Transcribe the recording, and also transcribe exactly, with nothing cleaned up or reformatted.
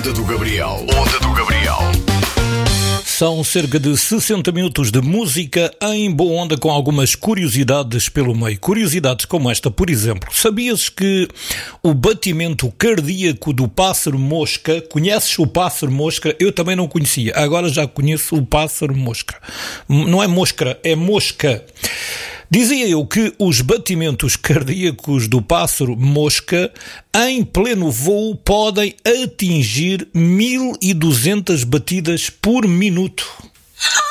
Onda do Gabriel. Onda do Gabriel. São cerca de sessenta minutos de música em boa onda com algumas curiosidades pelo meio. Curiosidades como esta, por exemplo. Sabias que o batimento cardíaco do pássaro-mosca... Conheces o pássaro-mosca? Eu também não conhecia. Agora já conheço o pássaro-mosca. Não é mosca, é mosca. Dizia eu que os batimentos cardíacos do pássaro-mosca em pleno voo podem atingir mil e duzentas batidas por minuto.